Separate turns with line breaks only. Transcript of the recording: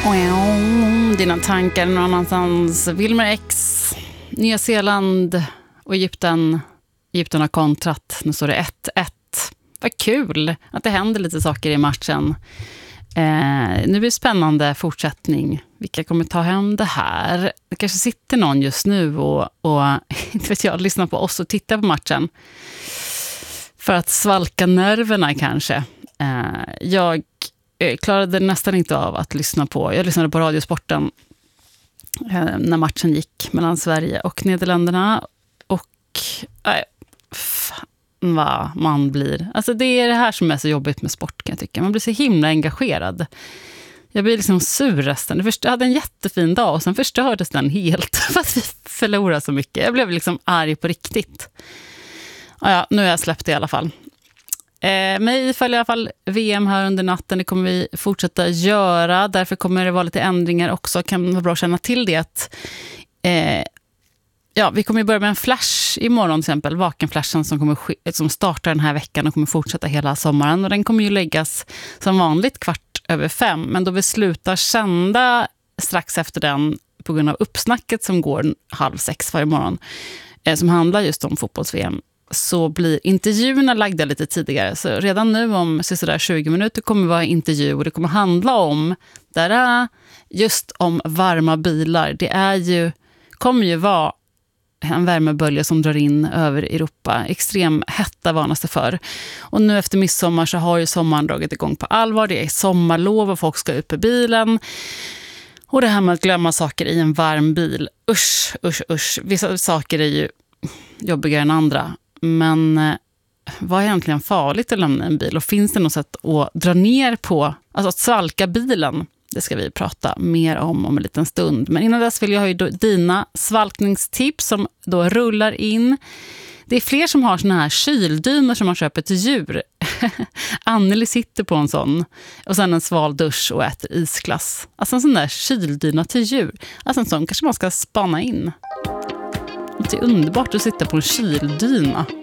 Dina tankar någon annanstans. Wilmer X, Nya Zeeland och Egypten. Egypten har kontrat. Nu står det 1-1. Vad kul att det händer lite saker i matchen. Nu blir det spännande fortsättning. Vilka kommer ta hem det här? Det kanske sitter någon just nu och inte vet jag, lyssnar på oss och tittar på matchen. För att svalka nerverna kanske. Jag klarade nästan inte av att lyssna på. Jag lyssnade på Radiosporten när matchen gick mellan Sverige och Nederländerna. Och vad man blir. Alltså det är det här som är så jobbigt med sport, kan jag tycka. Man blir så himla engagerad. Jag blir liksom sur resten. Jag hade en jättefin dag och sen förstördes den helt. För att vi förlorade så mycket. Jag blev liksom arg på riktigt. Ja, nu har jag släppt det i alla fall. Mig följer i alla fall VM här under natten. Det kommer vi fortsätta göra. Därför kommer det vara lite ändringar också. Kan vara bra att känna till det att vi kommer börja med en flash imorgon till exempel. Vakenflashen som startar den här veckan och kommer fortsätta hela sommaren. Och den kommer ju läggas som vanligt 5:15. Men då vi slutar sända strax efter den på grund av uppsnacket som går 5:30 varje morgon. Som handlar just om fotbolls-VM. Så blir intervjuerna lagda lite tidigare. Så redan nu om sådär 20 minuter kommer det vara intervju. Och det kommer handla om just om varma bilar. Det kommer ju vara en värmebölja som drar in över Europa. Extrem hetta varnas det för. Och nu efter midsommar så har ju sommaren dragit igång på allvar. Det är sommarlov och folk ska ut på bilen. Och det här med att glömma saker i en varm bil. Usch. Vissa saker är ju jobbigare än andra. Men vad är egentligen farligt att lämna en bil? Och finns det något sätt att dra ner på, alltså att svalka bilen? Det ska vi prata mer om en liten stund. Men innan dess vill jag ha dina svalkningstips som då rullar in. Det är fler som har såna här kyldynor som man köper till djur. Anneli sitter på en sån. Och sen en sval dusch och äter isglass. Alltså en sån där kyldyna till djur. Alltså en sån kanske man ska spana in. Det är underbart att sitta på en kyldyna.